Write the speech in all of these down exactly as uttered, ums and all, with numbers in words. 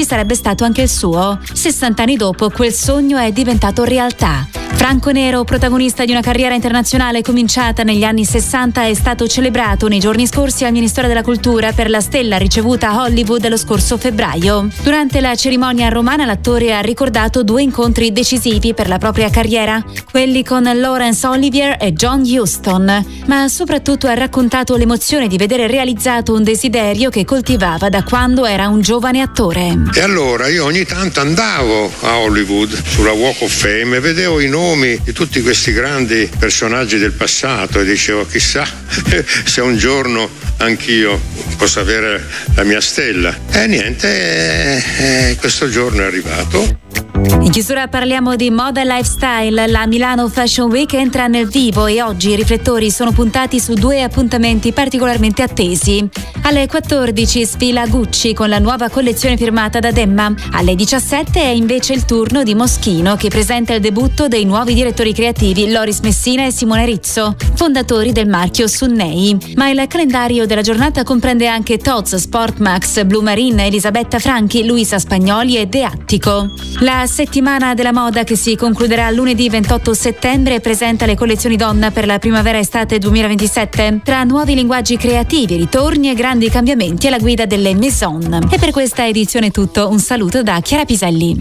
sarebbe stato anche il suo. sessanta anni dopo, quel sogno è diventato realtà. Franco Nero, protagonista di una carriera internazionale cominciata negli anni sessanta, è stato celebrato nei giorni scorsi al Ministero della Cultura per la stella ricevuta a Hollywood lo scorso febbraio. Durante la cerimonia romana l'attore ha ricordato due incontri decisivi per la propria carriera, quelli con Laurence Olivier e John Huston, ma soprattutto ha raccontato l'emozione di vedere realizzato un desiderio che coltivava da quando era un giovane attore. E allora io ogni tanto andavo a Hollywood sulla Walk of Fame e vedevo i nomi di tutti questi grandi personaggi del passato e dicevo chissà se un giorno anch'io posso avere la mia stella. E niente, eh, questo giorno è arrivato. In chiusura parliamo di moda e lifestyle. La Milano Fashion Week entra nel vivo e oggi i riflettori sono puntati su due appuntamenti particolarmente attesi. Alle quattordici sfila Gucci con la nuova collezione firmata da Demma. Alle diciassette è invece il turno di Moschino, che presenta il debutto dei nuovi direttori creativi Loris Messina e Simone Rizzo, fondatori del marchio Sunnei. Ma il calendario della giornata comprende anche Tod's, Sportmax, Blue Marine, Elisabetta Franchi, Luisa Spagnoli e De Attico. La settimana della moda, che si concluderà lunedì ventotto settembre, presenta le collezioni donna per la primavera-estate duemilaventisette, tra nuovi linguaggi creativi, ritorni e grandi cambiamenti alla guida delle Maison. E per questa edizione è tutto, un saluto da Chiara Piselli.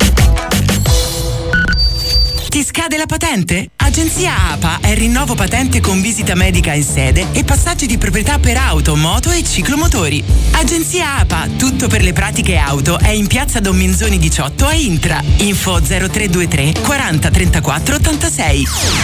Ti scade la patente? Agenzia A P A è il rinnovo patente con visita medica in sede e passaggi di proprietà per auto, moto e ciclomotori. Agenzia A P A, tutto per le pratiche auto, è in piazza Don Minzoni diciotto a Intra. Info zero tre due tre quaranta trentaquattro ottantasei.